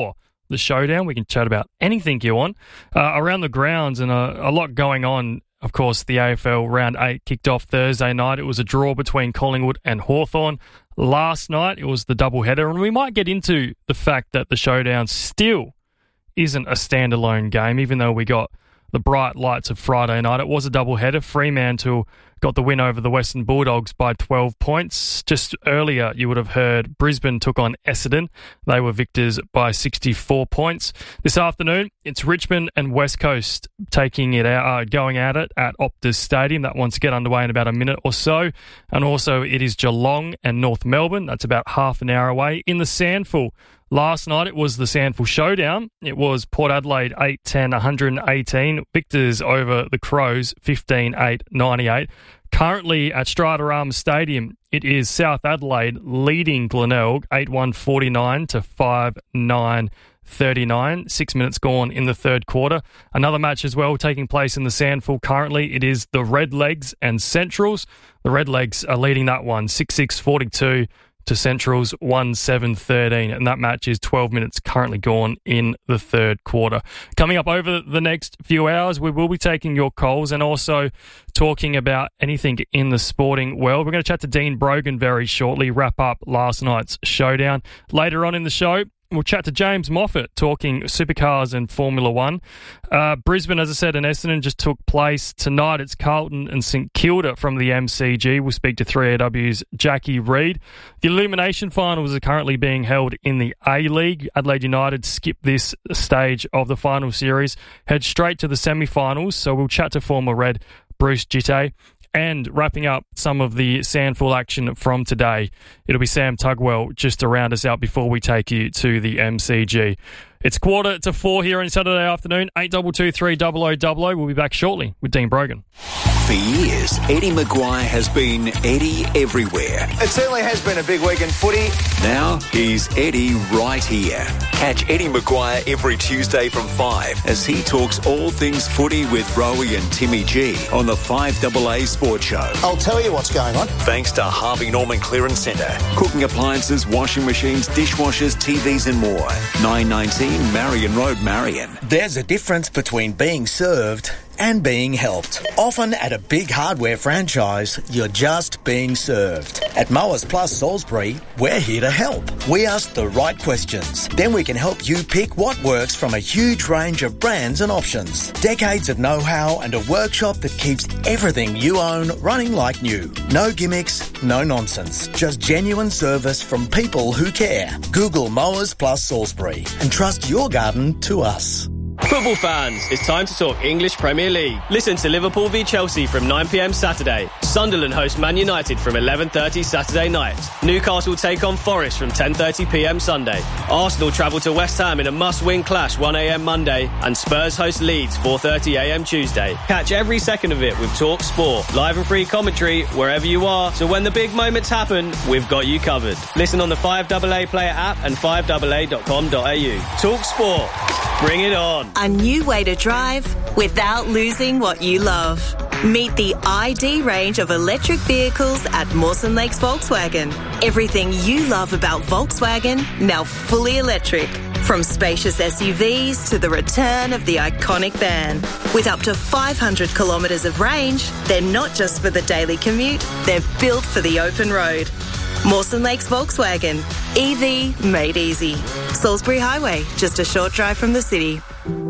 the showdown. We can chat about anything you want uh, around the grounds, and a, a lot going on. Of course, the A F L Round eight kicked off Thursday night. It was a draw between Collingwood and Hawthorn. Last night, it was the doubleheader, and we might get into the fact that the showdown still isn't a standalone game, even though we got the bright lights of Friday night. It was a doubleheader. Fremantle got the win over the Western Bulldogs by twelve points. Just earlier, you would have heard Brisbane took on Essendon. They were victors by sixty-four points. This afternoon, it's Richmond and West Coast taking it out, uh, going at it at Optus Stadium. That one's to get underway in about a minute or so. And also, it is Geelong and North Melbourne. That's about half an hour away. In the Sandful, last night it was the Sandful Showdown. It was Port Adelaide eight ten, one eighteen. Victors over the Crows fifteen eight, ninety-eight. Currently at Stratorama Stadium, it is South Adelaide leading Glenelg eight one, forty-nine to five nine, thirty-nine. Six minutes gone in the third quarter. Another match as well taking place in the Sandful. Currently it is the Redlegs and Centrals. The Redlegs are leading that one six six, forty-two to Central's one seven, thirteen, and that match is twelve minutes currently gone in the third quarter. Coming up over the next few hours, we will be taking your calls and also talking about anything in the sporting world. We're going to chat to Dean Brogan very shortly, wrap up last night's showdown. Later on in the show, we'll chat to James Moffat talking supercars and Formula One. Uh, Brisbane, as I said, and Essendon just took place tonight. It's Carlton and St Kilda from the M C G. We'll speak to three A W's Jackie Reid. The Illumination Finals are currently being held in the A-League. Adelaide United skipped this stage of the final series, head straight to the semi-finals. So we'll chat to former Red Bruce Jitte. And wrapping up some of the Sandful action from today, it'll be Sam Tugwell just to round us out before we take you to the M C G. It's quarter to four here on Saturday afternoon, eight two two three double oh double oh. We'll be back shortly with Dean Brogan. For years, Eddie Maguire has been Eddie everywhere. It certainly has been a big week in footy. Now he's Eddie right here. Catch Eddie Maguire every Tuesday from five as he talks all things footy with Rowie and Timmy G on the five A A Sports Show. I'll tell you what's going on. Thanks to Harvey Norman Clearance Centre. Cooking appliances, washing machines, dishwashers, T Vs and more. nine nineteen Marion Road, Marion. There's a difference between being served and being helped. Often at a big hardware franchise, you're just being served. At Mowers Plus Salisbury, we're here to help. We ask the right questions. Then we can help you pick what works from a huge range of brands and options. Decades of know-how and a workshop that keeps everything you own running like new. No gimmicks, no nonsense. Just genuine service from people who care. Google Mowers Plus Salisbury and trust your garden to us. Football fans, it's time to talk English Premier League. Listen to Liverpool v Chelsea from nine p m Saturday. Sunderland host Man United from eleven thirty Saturday night. Newcastle take on Forest from ten thirty p m Sunday. Arsenal travel to West Ham in a must-win clash one a m Monday. And Spurs host Leeds four thirty a m Tuesday. Catch every second of it with Talk Sport. Live and free commentary wherever you are. So when the big moments happen, we've got you covered. Listen on the five A A Player app and five A A dot com dot a u. Talk Sport. Bring it on. A new way to drive without losing what you love. Meet the I D range of electric vehicles at Mawson Lakes Volkswagen. Everything you love about Volkswagen, now fully electric. From spacious S U Vs to the return of the iconic van. With up to five hundred kilometres of range, they're not just for the daily commute, they're built for the open road. Mawson Lakes Volkswagen. E V made easy. Salisbury Highway, just a short drive from the city.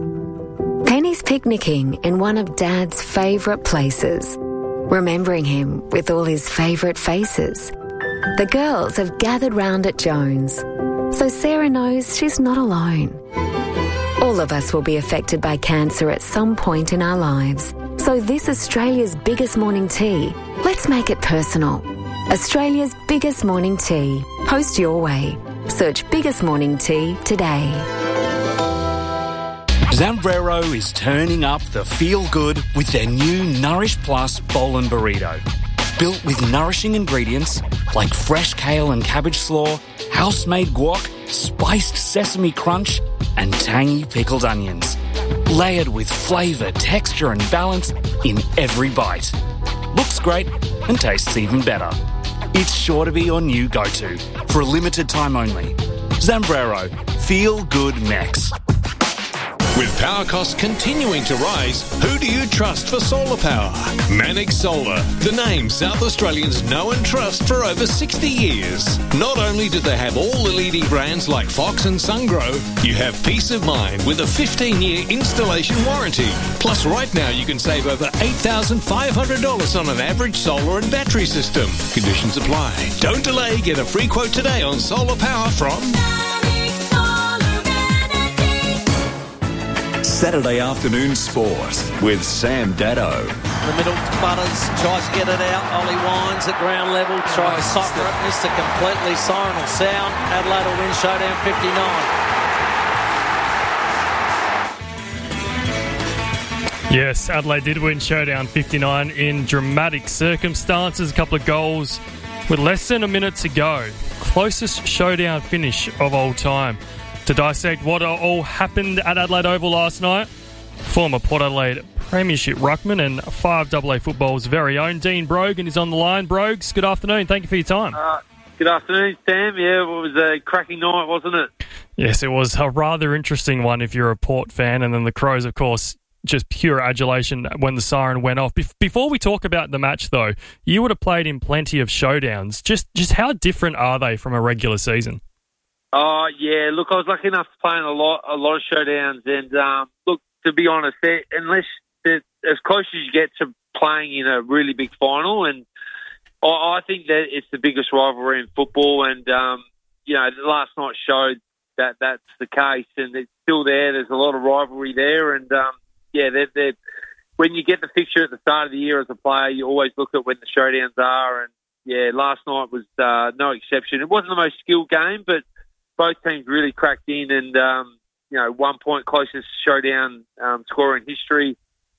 Penny's picnicking in one of Dad's favourite places, remembering him with all his favourite faces. The girls have gathered round at Jones, so Sarah knows she's not alone. All of us will be affected by cancer at some point in our lives. So this Australia's biggest morning tea, let's make it personal. Australia's biggest morning tea. Post your way. Search Biggest Morning Tea today. Zambrero is turning up the feel-good with their new Nourish Plus Bowl and Burrito. Built with nourishing ingredients like fresh kale and cabbage slaw, house-made guac, spiced sesame crunch, and tangy pickled onions. Layered with flavour, texture and balance in every bite. Looks great and tastes even better. It's sure to be your new go-to for a limited time only. Zambrero, Feel Good next. With power costs continuing to rise, who do you trust for solar power? Manic Solar, the name South Australians know and trust for over sixty years. Not only do they have all the leading brands like Fox and SunGrow, you have peace of mind with a fifteen-year installation warranty. Plus, right now you can save over eight thousand five hundred dollars on an average solar and battery system. Conditions apply. Don't delay. Get a free quote today on solar power from... Saturday afternoon sport with Sam Daddo. The middle, Butters tries to get it out. Ollie Wines at ground level, tries to soccer it, missed it completely. Siren will sound. Adelaide will win showdown fifty-nine. Yes, Adelaide did win showdown fifty-nine in dramatic circumstances. A couple of goals with less than a minute to go. Closest showdown finish of all time. To dissect what all happened at Adelaide Oval last night, former Port Adelaide Premiership ruckman and five double A football's very own Dean Brogan is on the line. Brogues, good afternoon. Thank you for your time. Uh, good afternoon, Sam. Yeah, it was a cracking night, wasn't it? Yes, it was a rather interesting one if you're a Port fan. And then the Crows, of course, just pure adulation when the siren went off. Be- before we talk about the match, though, you would have played in plenty of showdowns. Just, just how different are they from a regular season? Oh, yeah. Look, I was lucky enough to play in a lot a lot of showdowns. And, um, look, to be honest, unless they're as close as you get to playing in a really big final, and I, I think that it's the biggest rivalry in football. And, um, you know, last night showed that that's the case. And it's still there. There's a lot of rivalry there. And, um, yeah, they're, they're, when you get the fixture at the start of the year as a player, you always look at when the showdowns are. And, yeah, last night was uh, no exception. It wasn't the most skilled game, but both teams really cracked in, and um, you know, one point closest showdown um, scorer in history.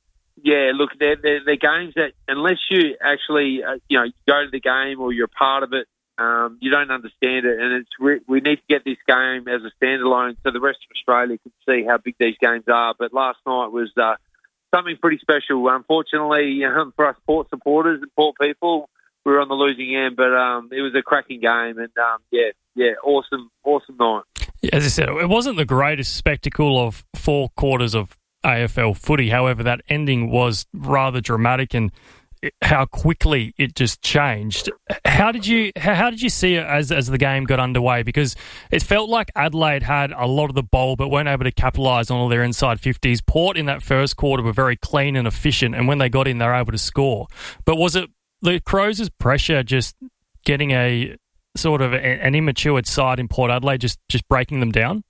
Yeah, look, they're, they're, they're games that unless you actually uh, you know go to the game or you're a part of it, um, you don't understand it. And it's re- we need to get this game as a standalone so the rest of Australia can see how big these games are. But last night was uh, something pretty special. Unfortunately, um, for us Port supporters and Port people, we were on the losing end, but um, it was a cracking game, and um, yeah, yeah, awesome, awesome night. As I said, it wasn't the greatest spectacle of four quarters of A F L footy. However, that ending was rather dramatic, and how quickly it just changed. How did you how did you see it as as the game got underway? Because it felt like Adelaide had a lot of the ball, but weren't able to capitalise on all their inside fifties. Port in that first quarter were very clean and efficient, and when they got in, they were able to score. But was it the Crows' pressure just getting a sort of a, an immature side in Port Adelaide, just, just breaking them down?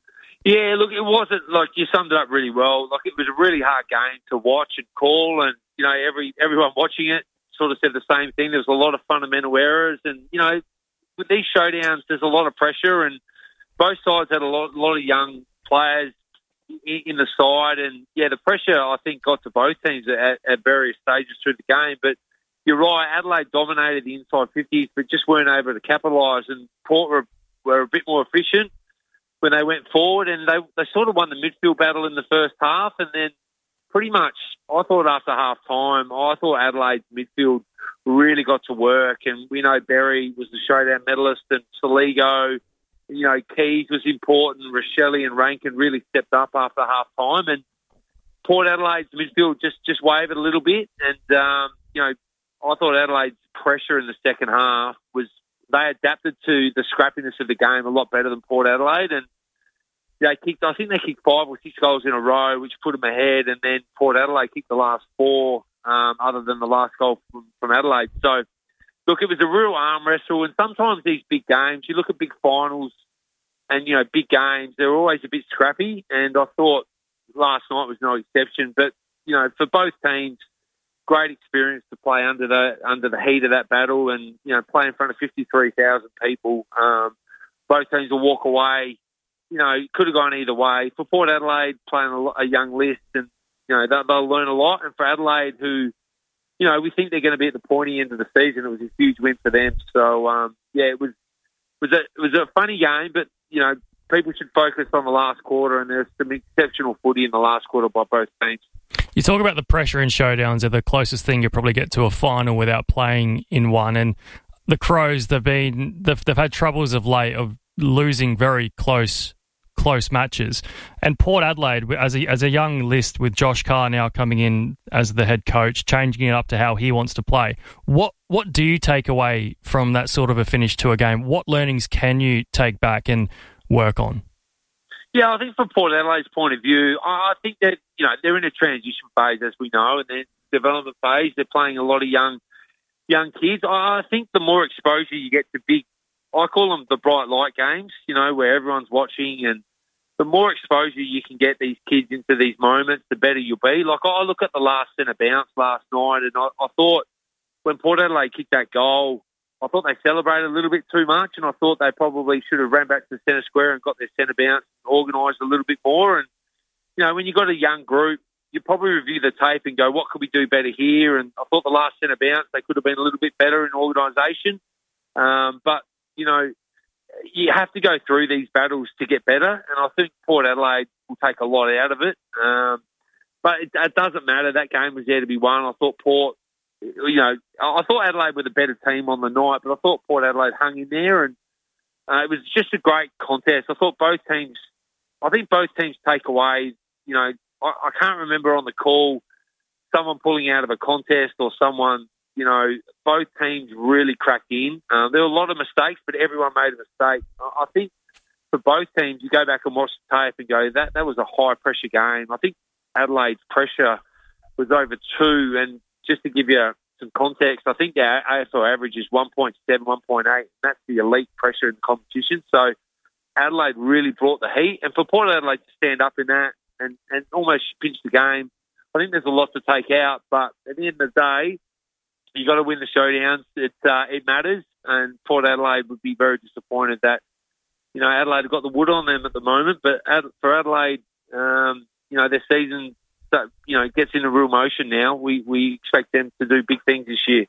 Yeah, look, it wasn't, like, you summed it up really well. Like, it was a really hard game to watch and call, and, you know, every everyone watching it sort of said the same thing. There was a lot of fundamental errors, and, you know, with these showdowns, there's a lot of pressure, and both sides had a lot, a lot of young players in, in the side, and, yeah, the pressure, I think, got to both teams at, at various stages through the game, but you're right, Adelaide dominated the inside fifties, but just weren't able to capitalise, and Port were, were a bit more efficient when they went forward, and they they sort of won the midfield battle in the first half, and then pretty much, I thought after half time, I thought Adelaide's midfield really got to work, and we know Berry was the showdown medalist, and Soligo, you know, Keys was important, Rochelle and Rankin really stepped up after half time, and Port Adelaide's midfield just, just wavered a little bit, and, um, you know, I thought Adelaide's pressure in the second half was, they adapted to the scrappiness of the game a lot better than Port Adelaide, and they kicked, I think they kicked five or six goals in a row, which put them ahead, and then Port Adelaide kicked the last four, um, other than the last goal from, from Adelaide. So, look, it was a real arm wrestle, and sometimes these big games, you look at big finals and, you know, big games, they're always a bit scrappy, and I thought last night was no exception. But, you know, for both teams, great experience to play under the under the heat of that battle, and, you know, play in front of fifty-three thousand people. Um, both teams will walk away. You know, it could have gone either way. For Port Adelaide, playing a, a young list, and, you know, they'll, they'll learn a lot. And for Adelaide, who, you know, we think they're going to be at the pointy end of the season, it was a huge win for them. So, um, yeah, it was was a, it was a funny game, but, you know, people should focus on the last quarter, and there's some exceptional footy in the last quarter by both teams. You talk about the pressure in showdowns. They're the closest thing you probably get to a final without playing in one. And the Crows, they've been they've, they've had troubles of late of losing very close close matches. And Port Adelaide, as a, as a young list with Josh Carr now coming in as the head coach, changing it up to how he wants to play, what what do you take away from that sort of a finish to a game? What learnings can you take back and work on? Yeah, I think from Port Adelaide's point of view, I think that, you know, they're in a transition phase, as we know, and then development phase. They're playing a lot of young young kids. I think the more exposure you get to big, I call them the bright light games, you know, where everyone's watching, and the more exposure you can get these kids into these moments, the better you'll be. Like, I look at the last centre bounce last night, and I, I thought when Port Adelaide kicked that goal, I thought they celebrated a little bit too much, and I thought they probably should have ran back to the centre square and got their centre bounce organised a little bit more. And, you know, when you've got a young group, you probably review the tape and go, what could we do better here? And I thought the last centre bounce, they could have been a little bit better in organisation. Um, but, you know, you have to go through these battles to get better, and I think Port Adelaide will take a lot out of it. Um, but it, it doesn't matter. That game was there to be won. I thought Port, you know, I thought Adelaide were the better team on the night, but I thought Port Adelaide hung in there, and uh, it was just a great contest. I thought both teams, I think both teams take away, you know, I, I can't remember on the call someone pulling out of a contest or someone, you know, both teams really cracked in. Um, there were a lot of mistakes, but everyone made a mistake. I, I think for both teams, you go back and watch the tape and go, that, that was a high-pressure game. I think Adelaide's pressure was over two, and just to give you some context, I think their A F L average is one point seven, one point eight, and that's the elite pressure in the competition. So Adelaide really brought the heat, and for Port Adelaide to stand up in that and, and almost pinch the game, I think there's a lot to take out, but at the end of the day, you got to win the showdowns. It, uh, it matters, and Port Adelaide would be very disappointed that, you know, Adelaide have got the wood on them at the moment, but Ad, for Adelaide, um, you know, their season, you know, gets into real motion now. We we expect them to do big things this year.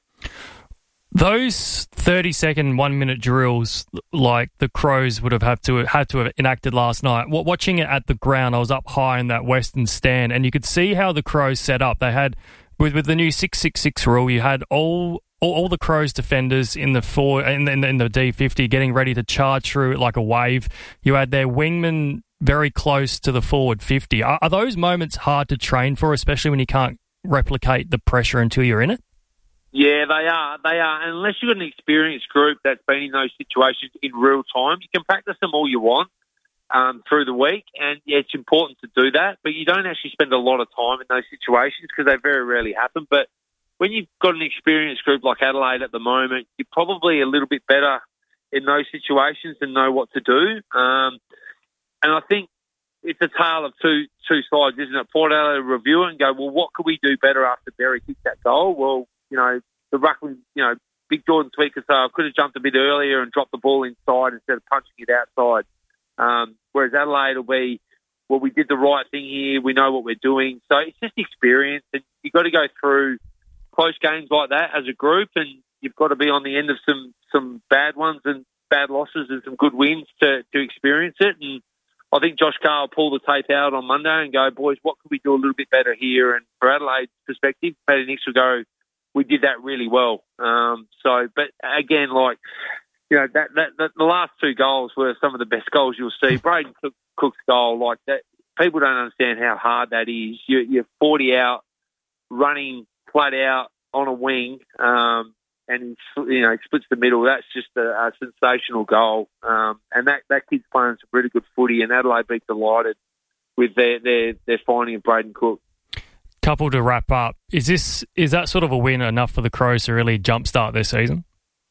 Those thirty-second, one-minute drills, like the Crows would have had to had to have enacted last night. Watching it at the ground, I was up high in that western stand, and you could see how the Crows set up. They had, with with the new six six six rule, you had all all, all the Crows defenders in the four in, in, in the D fifty getting ready to charge through it like a wave. You had their wingmen very close to the forward fifty. Are, are those moments hard to train for, especially when you can't replicate the pressure until you're in it? Yeah, they are. They are. And unless you've got an experienced group that's been in those situations in real time, you can practice them all you want um, through the week. And yeah, it's important to do that, but you don't actually spend a lot of time in those situations because they very rarely happen. But when you've got an experienced group like Adelaide at the moment, you're probably a little bit better in those situations and know what to do. Um, and I think it's a tale of two two sides, isn't it? Port Adelaide review it and go, well, what could we do better after Berry kicked that goal? Well, you know, the ruckman, you know, big Jordan Tweaker, so I could have jumped a bit earlier and dropped the ball inside instead of punching it outside. Um, whereas Adelaide will be, well, we did the right thing here. We know what we're doing. So it's just experience, and you've got to go through close games like that as a group, and you've got to be on the end of some, some bad ones and bad losses and some good wins to, to experience it. And I think Josh Carr will pull the tape out on Monday and go, boys, what could we do a little bit better here? And for Adelaide's perspective, Paddy Nix will go, we did that really well. Um, so, but again, like, you know, that, that, that the last two goals were some of the best goals you'll see. Braden Cook, Cook's goal, like that, people don't understand how hard that is. You're, you're forty out, running flat out on a wing, um, and you know, he splits the middle. That's just a, a sensational goal. Um, and that, that kid's playing some really good footy, and Adelaide be delighted with their, their, their finding of Braden Cook. Couple to wrap up. Is this is that sort of a win enough for the Crows to really jumpstart their season?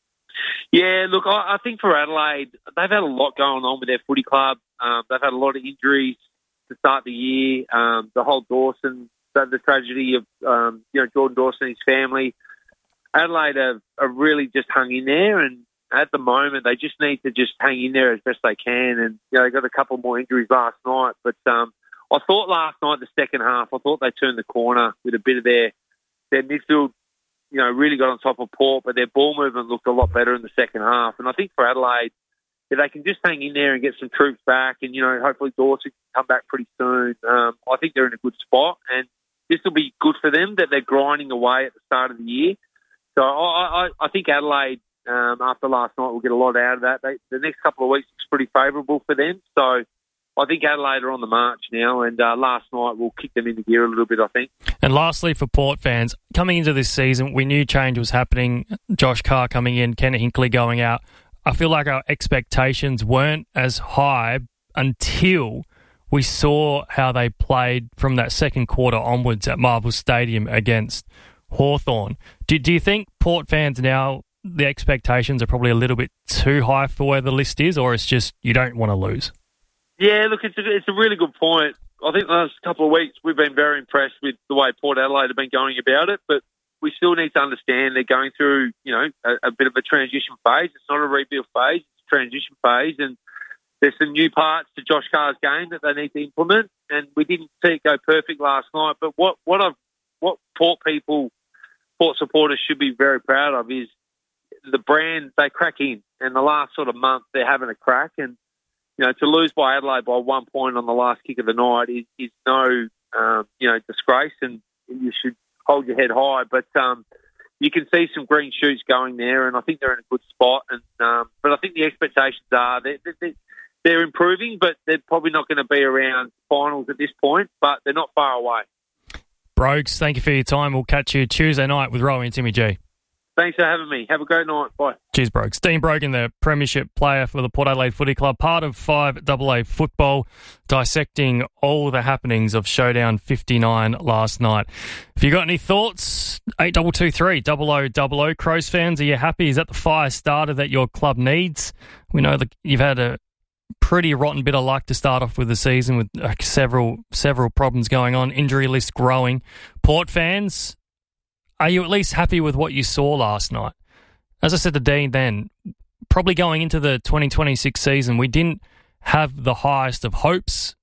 Yeah, look, I, I think for Adelaide, they've had a lot going on with their footy club. Um, they've had a lot of injuries to start the year. Um, the whole Dawson, the, the tragedy of um, you know Jordan Dawson and his family. Adelaide have, have really just hung in there, and at the moment they just need to just hang in there as best they can. And you know, they got a couple more injuries last night, but um, I thought last night, the second half, I thought they turned the corner with a bit of their their midfield. You know, really got on top of Port, but their ball movement looked a lot better in the second half. And I think for Adelaide, if they can just hang in there and get some troops back, and you know, hopefully Dawson can come back pretty soon. Um, I think they're in a good spot, and this will be good for them that they're grinding away at the start of the year. So I, I, I think Adelaide, um, after last night, will get a lot out of that. They, the next couple of weeks looks pretty favourable for them. So I think Adelaide are on the march now, and uh, last night will kick them into gear a little bit, I think. And lastly, for Port fans, coming into this season, we knew change was happening. Josh Carr coming in, Ken Hinkley going out. I feel like our expectations weren't as high until we saw how they played from that second quarter onwards at Marvel Stadium against Hawthorn. Do, do you think Port fans now, the expectations are probably a little bit too high for where the list is, or it's just you don't want to lose? Yeah, look, it's a, it's a really good point. I think the last couple of weeks we've been very impressed with the way Port Adelaide have been going about it, but we still need to understand they're going through, you know, a, a bit of a transition phase. It's not a rebuild phase, it's a transition phase, and there's some new parts to Josh Carr's game that they need to implement, and we didn't see it go perfect last night. But what what I've, what Port people, Port supporters should be very proud of is the brand they crack in, and the last sort of month they're having a crack, and you know, to lose by Adelaide by one point on the last kick of the night is, is no, um, you know, disgrace, and you should hold your head high. But um, you can see some green shoots going there, and I think they're in a good spot. And um, but I think the expectations are they're, they're, they're improving, but they're probably not going to be around finals at this point, but they're not far away. Brogues, thank you for your time. We'll catch you Tuesday night with Rowie and Timmy G. Thanks for having me. Have a great night. Bye. Cheers, Brogues. Dean Brogan, the premiership player for the Port Adelaide Footy Club, part of five double A football, dissecting all the happenings of Showdown fifty-nine last night. If you got any thoughts, eight two two three, double oh double oh. Crows fans, are you happy? Is that the fire starter that your club needs? We know that you've had a pretty rotten bit of luck to start off with the season with uh, several several problems going on, injury list growing. Port fans, are you at least happy with what you saw last night? As I said to Dean then, probably going into the twenty twenty-six season, we didn't have the highest of hopes.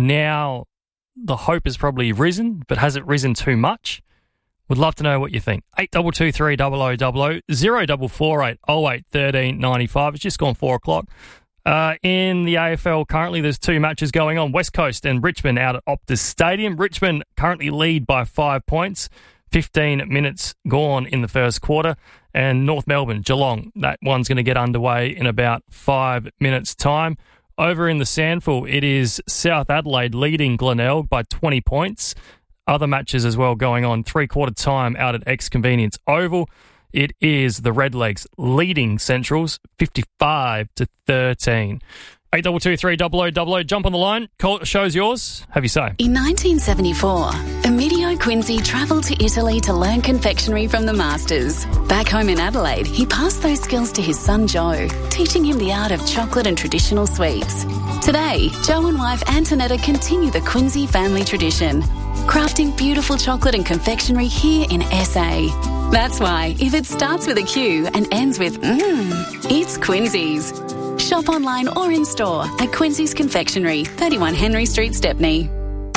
Now the hope has probably risen, but has it risen too much? Would love to know what you think. eight two two three, double oh double oh, zero four four eight, oh eight, one three nine five. It's just gone four o'clock. Uh, in the A F L, currently there's two matches going on. West Coast and Richmond out at Optus Stadium. Richmond currently lead by five points. fifteen minutes gone in the first quarter. And North Melbourne, Geelong, that one's going to get underway in about five minutes' time. Over in the Sandful, it is South Adelaide leading Glenelg by twenty points. Other matches as well going on. Three-quarter time out at Ex-Convenience Oval. It is the Redlegs leading Centrals fifty-five to thirteen. eight two two three, double oh double oh. Jump on the line. Call, show's yours. Have you say. In nineteen seventy-four, Emilio Quincy travelled to Italy to learn confectionery from the masters. Back home in Adelaide, he passed those skills to his son Joe, teaching him the art of chocolate and traditional sweets. Today, Joe and wife Antonetta continue the Quincy family tradition, crafting beautiful chocolate and confectionery here in S A. That's why, if it starts with a Q and ends with mmm, it's Quincy's. Shop online or in store at Quincy's Confectionery, thirty-one Henry Street, Stepney.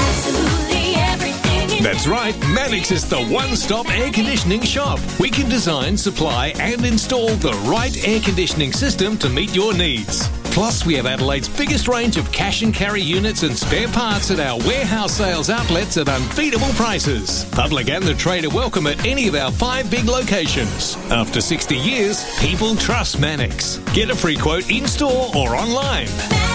That's right, Mannix is the one-stop air conditioning shop. We can design, supply and install the right air conditioning system to meet your needs. Plus, we have Adelaide's biggest range of cash and carry units and spare parts at our warehouse sales outlets at unbeatable prices. Public and the trade are welcome at any of our five big locations. After sixty years, people trust Mannix. Get a free quote in-store or online.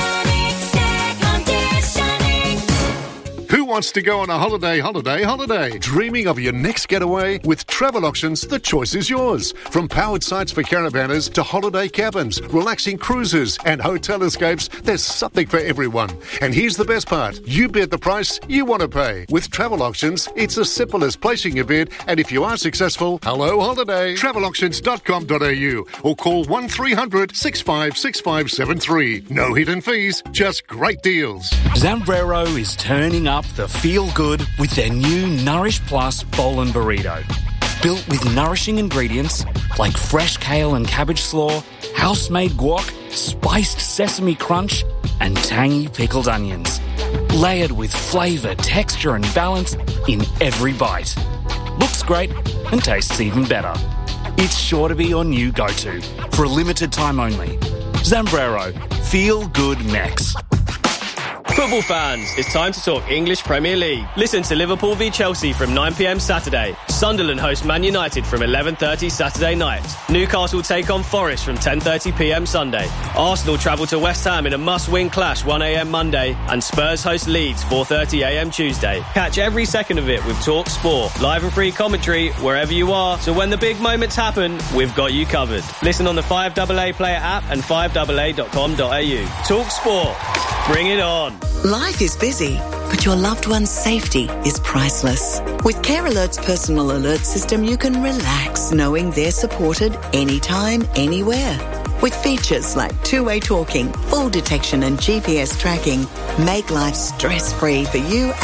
Who wants to go on a holiday, holiday, holiday? Dreaming of your next getaway? With Travel Auctions, the choice is yours. From powered sites for caravanners to holiday cabins, relaxing cruises and hotel escapes, there's something for everyone. And here's the best part. You bid the price you want to pay. With Travel Auctions, it's as simple as placing your bid, and if you are successful, hello holiday. travel auctions dot com dot a u or call one three hundred, six five six five seven three. No hidden fees, just great deals. Zambrero is turning up the feel-good with their new Nourish Plus Bowl and Burrito. Built with nourishing ingredients like fresh kale and cabbage slaw, house-made guac, spiced sesame crunch, and tangy pickled onions. Layered with flavour, texture and balance in every bite. Looks great and tastes even better. It's sure to be your new go-to for a limited time only. Zambrero. Feel Good Mex. Football fans, it's time to talk English Premier League. Listen to Liverpool v Chelsea from nine p m Saturday. Sunderland host Man United from eleven thirty Saturday night. Newcastle take on Forest from ten thirty p m Sunday. Arsenal travel to West Ham in a must-win clash one a m Monday. And Spurs host Leeds four thirty a m Tuesday. Catch every second of it with Talk Sport. Live and free commentary wherever you are. So when the big moments happen, we've got you covered. Listen on the five A A Player app and five A A dot com dot a u. Talk Sport. Bring it on. Life is busy, but your loved one's safety is priceless. With Care Alert's personal alert system, you can relax knowing they're supported anytime, anywhere. With features like two-way talking, fall detection and G P S tracking, make life stress-free for you